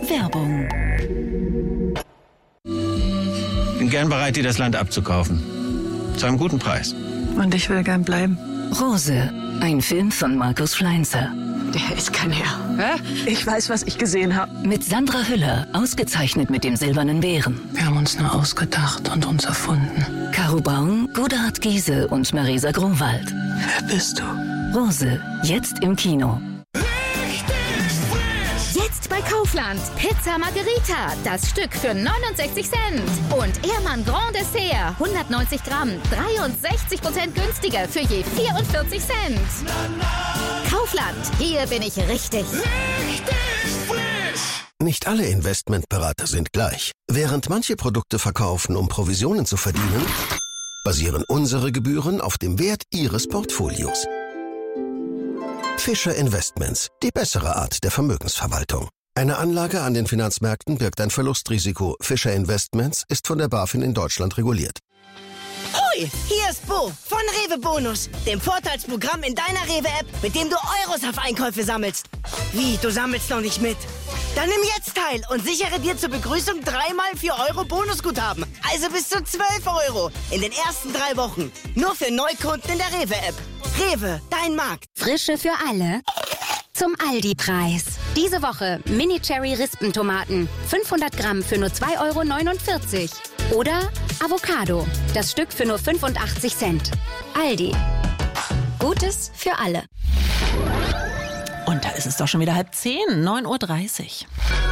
Werbung. Bin gern bereit, dir das Land abzukaufen. Zu einem guten Preis. Und ich will gern bleiben. Rose, ein Film von Markus Schleinzer. Der ist kein Herr. Hä? Ich weiß, was ich gesehen habe. Mit Sandra Hüller, ausgezeichnet mit dem Silbernen Bären. Wir haben uns nur ausgedacht und uns erfunden. Caro Baum, Godard Giese und Marisa Grunwald. Wer bist du? Rose, jetzt im Kino. Jetzt bei Kaufland. Pizza Margherita, das Stück für 69 Cent. Und Ehrmann Grand Dessert, 190 Gramm, 63% günstiger für je 44 Cent. Kaufland, hier bin ich richtig. Nicht alle Investmentberater sind gleich. Während manche Produkte verkaufen, um Provisionen zu verdienen, basieren unsere Gebühren auf dem Wert Ihres Portfolios. Fischer Investments, die bessere Art der Vermögensverwaltung. Eine Anlage an den Finanzmärkten birgt ein Verlustrisiko. Fischer Investments ist von der BaFin in Deutschland reguliert. Hui, hier ist Bo von Rewe Bonus, dem Vorteilsprogramm in deiner Rewe-App, mit dem du Euros auf Einkäufe sammelst. Wie, du sammelst noch nicht mit? Dann nimm jetzt teil und sichere dir zur Begrüßung 3x 4 Euro Bonusguthaben. Also bis zu 12 Euro in den ersten 3 Wochen. Nur für Neukunden in der Rewe-App. Rewe, dein Markt. Frische für alle. Zum Aldi-Preis. Diese Woche Mini-Cherry-Rispentomaten. 500 Gramm für nur 2,49 Euro. Oder Avocado. Das Stück für nur 85 Cent. Aldi. Gutes für alle. Und da ist es doch schon wieder 9:30 Uhr.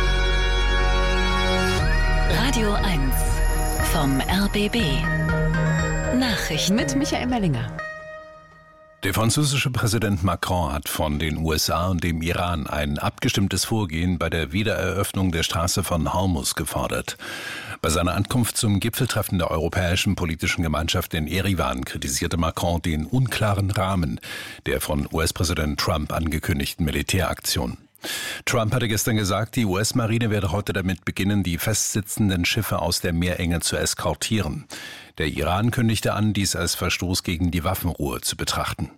Radio 1 vom RBB. Nachrichten Mit Michael Mellinger. Der französische Präsident Macron hat von den USA und dem Iran ein abgestimmtes Vorgehen bei der Wiedereröffnung der Straße von Hormuz gefordert. Bei seiner Ankunft zum Gipfeltreffen der Europäischen Politischen Gemeinschaft in Erivan kritisierte Macron den unklaren Rahmen der von US-Präsident Trump angekündigten Militäraktion. Trump hatte gestern gesagt, die US-Marine werde heute damit beginnen, die festsitzenden Schiffe aus der Meerenge zu eskortieren. Der Iran kündigte an, dies als Verstoß gegen die Waffenruhe zu betrachten.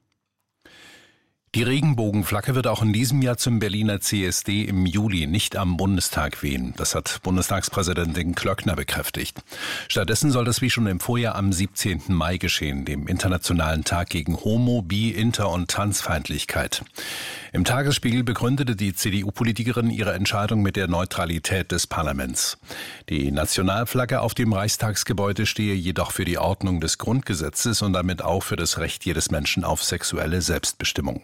Die Regenbogenflagge wird auch in diesem Jahr zum Berliner CSD im Juli nicht am Bundestag wehen. Das hat Bundestagspräsidentin Klöckner bekräftigt. Stattdessen soll das wie schon im Vorjahr am 17. Mai geschehen, dem Internationalen Tag gegen Homo-, Bi-, Inter- und Transfeindlichkeit. Im Tagesspiegel begründete die CDU-Politikerin ihre Entscheidung mit der Neutralität des Parlaments. Die Nationalflagge auf dem Reichstagsgebäude stehe jedoch für die Ordnung des Grundgesetzes und damit auch für das Recht jedes Menschen auf sexuelle Selbstbestimmung.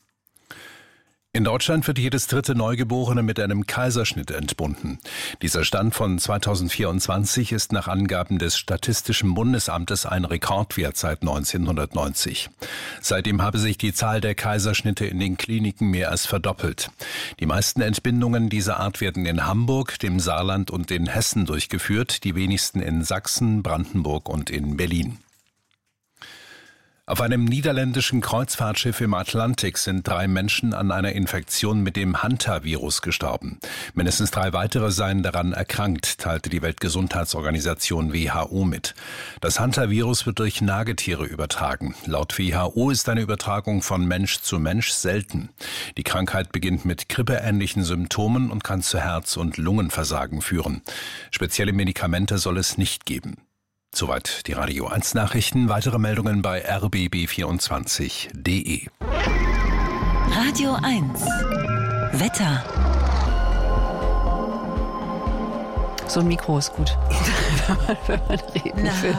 In Deutschland wird jedes dritte Neugeborene mit einem Kaiserschnitt entbunden. Dieser Stand von 2024 ist nach Angaben des Statistischen Bundesamtes ein Rekordwert seit 1990. Seitdem habe sich die Zahl der Kaiserschnitte in den Kliniken mehr als verdoppelt. Die meisten Entbindungen dieser Art werden in Hamburg, dem Saarland und in Hessen durchgeführt, die wenigsten in Sachsen, Brandenburg und in Berlin. Auf einem niederländischen Kreuzfahrtschiff im Atlantik sind 3 Menschen an einer Infektion mit dem Hantavirus gestorben. Mindestens 3 weitere seien daran erkrankt, teilte die Weltgesundheitsorganisation WHO mit. Das Hantavirus wird durch Nagetiere übertragen. Laut WHO ist eine Übertragung von Mensch zu Mensch selten. Die Krankheit beginnt mit grippeähnlichen Symptomen und kann zu Herz- und Lungenversagen führen. Spezielle Medikamente soll es nicht geben. Soweit die Radio 1 Nachrichten. Weitere Meldungen bei rbb24.de. Radio 1 Wetter. So ein Mikro ist gut, wenn man reden will.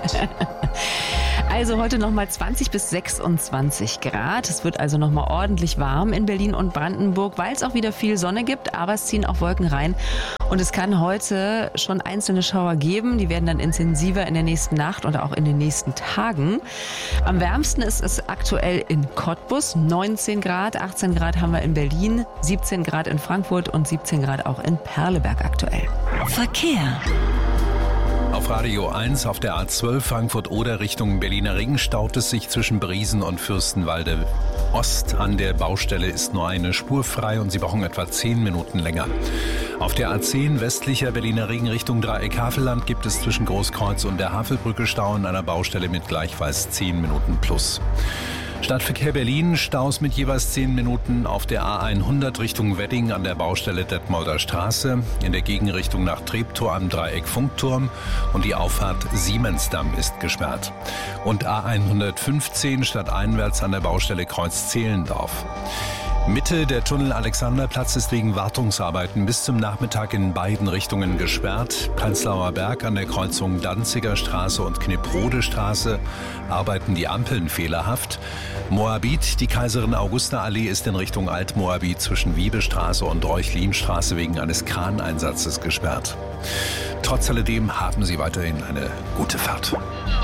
Also heute nochmal 20 bis 26 Grad. Es wird also nochmal ordentlich warm in Berlin und Brandenburg, weil es auch wieder viel Sonne gibt, aber es ziehen auch Wolken rein. Und es kann heute schon einzelne Schauer geben. Die werden dann intensiver in der nächsten Nacht und auch in den nächsten Tagen. Am wärmsten ist es aktuell in Cottbus, 19 Grad. 18 Grad haben wir in Berlin, 17 Grad in Frankfurt und 17 Grad auch in Perleberg aktuell. Verkehr. Auf Radio 1 auf der A12 Frankfurt-Oder Richtung Berliner Ring staut es sich zwischen Briesen und Fürstenwalde Ost. An der Baustelle ist nur eine Spur frei und Sie brauchen etwa 10 Minuten länger. Auf der A10 westlicher Berliner Ring Richtung Dreieck Havelland gibt es zwischen Großkreuz und der Havelbrücke Stau an einer Baustelle mit gleichfalls 10 Minuten plus. Stadtverkehr Berlin, Staus mit jeweils 10 Minuten auf der A100 Richtung Wedding an der Baustelle Detmolder Straße, in der Gegenrichtung nach Treptow am Dreieck Funkturm und die Auffahrt Siemensdamm ist gesperrt. Und A115 stadteinwärts an der Baustelle Kreuz Zehlendorf. Mitte der Tunnel Alexanderplatz ist wegen Wartungsarbeiten bis zum Nachmittag in beiden Richtungen gesperrt. Prenzlauer Berg an der Kreuzung Danziger Straße und Knipprode Straße arbeiten die Ampeln fehlerhaft. Moabit, die Kaiserin Augusta Allee ist in Richtung Altmoabit zwischen Wiebestraße und Reuchlin-Straße wegen eines Kraneinsatzes gesperrt. Trotz alledem haben Sie weiterhin eine gute Fahrt.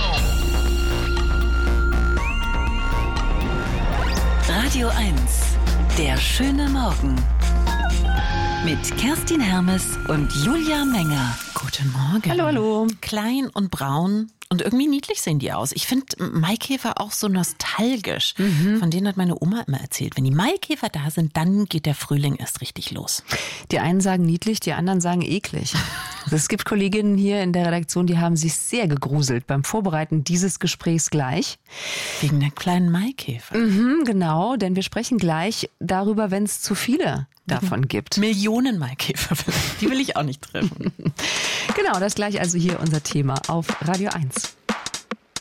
Radio 1. Der schöne Morgen. Mit Kerstin Hermes und Julia Menger. Guten Morgen. Hallo, hallo. Klein und braun und irgendwie niedlich sehen die aus. Ich finde Maikäfer auch so nostalgisch. Von denen hat meine Oma immer erzählt. Wenn die Maikäfer da sind, dann geht der Frühling erst richtig los. Die einen sagen niedlich, die anderen sagen eklig. Es gibt Kolleginnen hier in der Redaktion, die haben sich sehr gegruselt beim Vorbereiten dieses Gesprächs gleich. Wegen der kleinen Maikäfer. Genau, denn wir sprechen gleich darüber, wenn es zu viele davon gibt. Millionen Maikäfer vielleicht. Die will ich auch nicht treffen. Genau, das gleich also hier unser Thema auf Radio 1.